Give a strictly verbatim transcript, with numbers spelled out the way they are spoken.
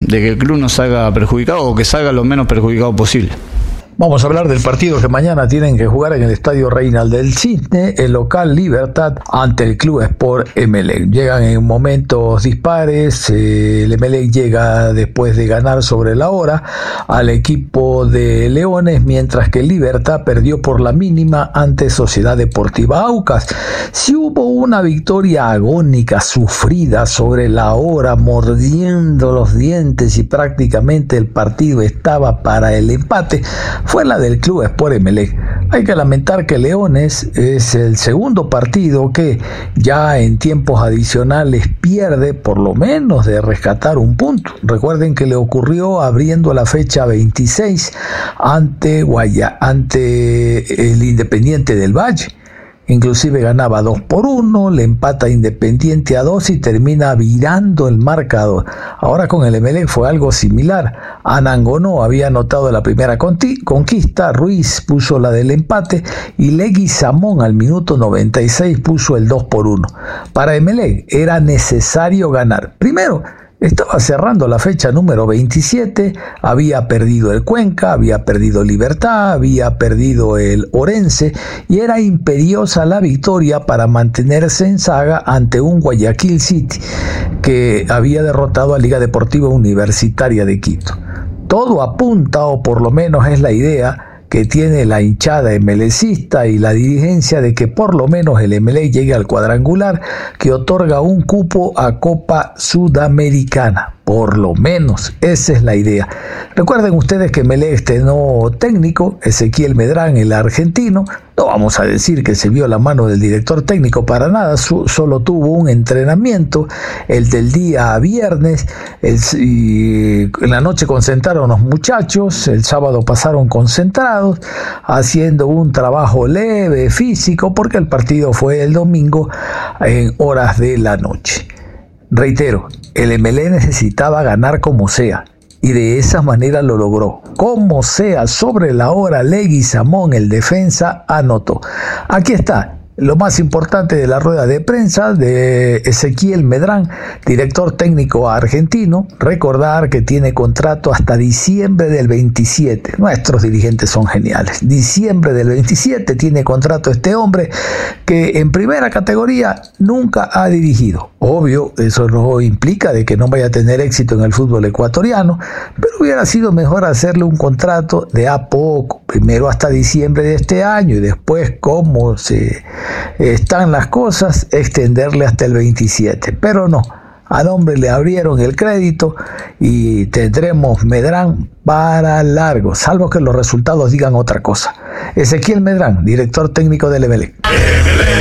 de que el club no salga perjudicado o que salga lo menos perjudicado posible. Vamos a hablar del partido que mañana tienen que jugar en el Estadio Reinald del Cisne, el local Libertad ante el Club Sport Emelec. Llegan en momentos dispares, eh, el Emelec llega después de ganar sobre la hora al equipo de Leones, mientras que Libertad perdió por la mínima ante Sociedad Deportiva Aucas. Si hubo una victoria agónica, sufrida sobre la hora, mordiendo los dientes y prácticamente el partido estaba para el empate, fue la del Club Sport Emelec. Hay que lamentar que Leones es el segundo partido que ya en tiempos adicionales pierde, por lo menos de rescatar un punto. Recuerden que le ocurrió abriendo la fecha veintiséis ante Guaya, ante el Independiente del Valle. Inclusive ganaba dos por uno, le empata Independiente a dos y termina virando el marcador. Ahora con el Emelec fue algo similar. Anangonó había anotado la primera conquista, Ruiz puso la del empate y Leguizamón al minuto noventa y seis puso el dos por uno. Para Emelec era necesario ganar. Primero, estaba cerrando la fecha número veintisiete, había perdido el Cuenca, había perdido Libertad, había perdido el Orense y era imperiosa la victoria para mantenerse en saga ante un Guayaquil City que había derrotado a Liga Deportiva Universitaria de Quito. Todo apunta, o por lo menos es la idea que tiene la hinchada emelecista y la dirigencia, de que por lo menos el Emelec llegue al cuadrangular que otorga un cupo a Copa Sudamericana. Por lo menos, esa es la idea. Recuerden ustedes que Emelec estrenó técnico, Ezequiel Medrán, el argentino. No vamos a decir que se vio la mano del director técnico para nada, su, solo tuvo un entrenamiento, el del día viernes, el, y en la noche concentraron los muchachos, el sábado pasaron concentrados, haciendo un trabajo leve, físico, porque el partido fue el domingo en horas de la noche. Reitero, el Emelec necesitaba ganar como sea, y de esa manera lo logró. Como sea, sobre la hora, Leguizamón, el defensa, anotó. Aquí está lo más importante de la rueda de prensa de Ezequiel Medrán, director técnico argentino. Recordar que tiene contrato hasta diciembre del veintisiete. Nuestros dirigentes son geniales. Diciembre del veintisiete tiene contrato este hombre, que en primera categoría nunca ha dirigido. Obvio, eso no implica de que no vaya a tener éxito en el fútbol ecuatoriano, pero hubiera sido mejor hacerle un contrato de a poco, primero hasta diciembre de este año y después, como se están las cosas, extenderle hasta el veintisiete. Pero no, al hombre le abrieron el crédito y tendremos Medrán para largo, salvo que los resultados digan otra cosa. Ezequiel Medrán, director técnico del Emelec.